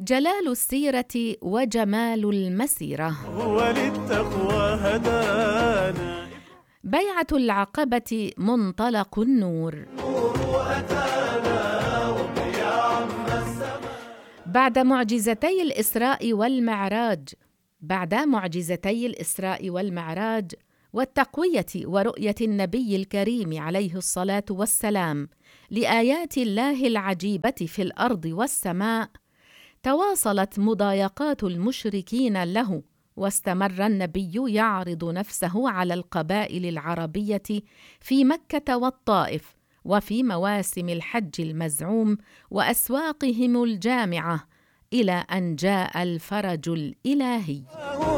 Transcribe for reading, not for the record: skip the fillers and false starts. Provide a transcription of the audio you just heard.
جلال السيرة وجمال المسيرة. هو للتقوى هدانا. بيعة العقبة منطلق النور. بعد معجزتي الإسراء والمعراج والتقوية ورؤية النبي الكريم عليه الصلاة والسلام لآيات الله العجيبة في الأرض والسماء، تواصلت مضايقات المشركين له، واستمر النبي يعرض نفسه على القبائل العربية في مكة والطائف، وفي مواسم الحج المزعوم وأسواقهم الجامعة، إلى أن جاء الفرج الإلهي.